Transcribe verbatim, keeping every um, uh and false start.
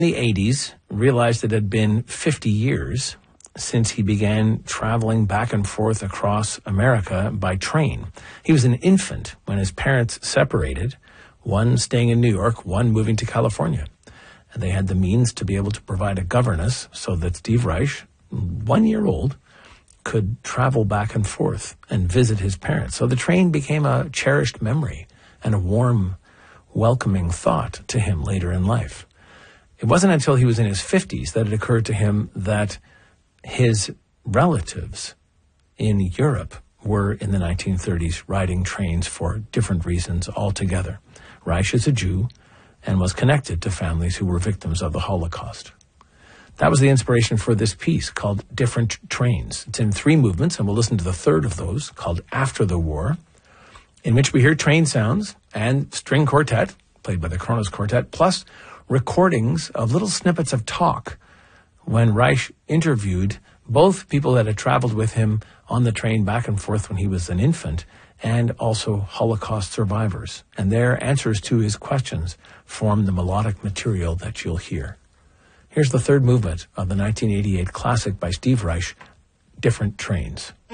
the eighties, realized it had been fifty years since he began traveling back and forth across America by train. He was an infant when his parents separated, one staying in New York, one moving to California. And they had the means to be able to provide a governess so that Steve Reich, one year old, could travel back and forth and visit his parents. So the train became a cherished memory and a warm, welcoming thought to him later in life. It wasn't until he was in his fifties that it occurred to him that his relatives in Europe were in the nineteen thirties riding trains for different reasons altogether. Reich is a Jew and was connected to families who were victims of the Holocaust. That was the inspiration for this piece called Different Trains. It's in three movements, and we'll listen to the third of those, called After the War, in which we hear train sounds and string quartet, played by the Kronos Quartet, plus recordings of little snippets of talk when Reich interviewed both people that had traveled with him on the train back and forth when he was an infant, and also Holocaust survivors. And their answers to his questions form the melodic material that you'll hear. Here's the third movement of the nineteen eighty-eight classic by Steve Reich, Different Trains.